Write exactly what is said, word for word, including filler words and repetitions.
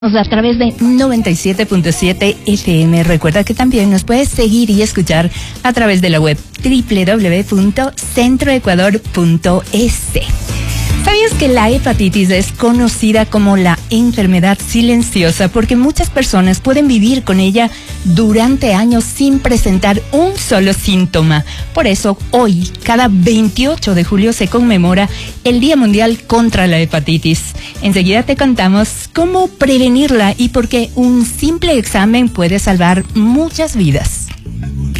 A través de noventa y siete punto siete F M. Recuerda que también nos puedes seguir y escuchar a través de la web doble u doble u doble u punto centroecuador punto es. ¿Sabías que la hepatitis es conocida como la enfermedad silenciosa porque muchas personas pueden vivir con ella durante años sin presentar un solo síntoma? Por eso hoy, cada veintiocho de julio, se conmemora el Día Mundial contra la Hepatitis. Enseguida te contamos cómo prevenirla y por qué un simple examen puede salvar muchas vidas.